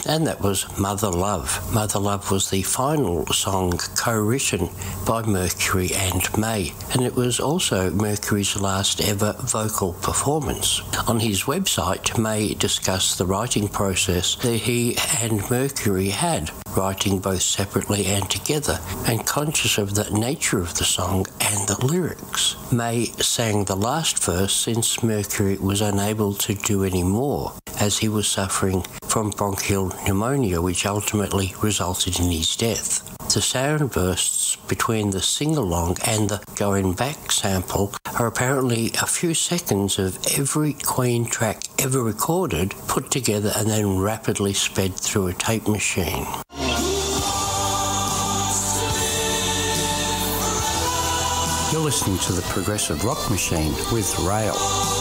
and that was Mother Love. Mother Love was the final song co-written by Mercury and May, and it was also Mercury's last ever vocal performance. On his website, May discussed the writing process that he and Mercury had, writing both separately and together, and conscious of the nature of the song and the lyrics. May sang the last verse since Mercury was unable to do any more, as he was suffering from bronchial pneumonia, which ultimately resulted in his death. The sound bursts between the sing-along and the Going Back sample are apparently a few seconds of every Queen track ever recorded, put together and then rapidly sped through a tape machine. You're listening to the Progressive Rock Machine with Rail.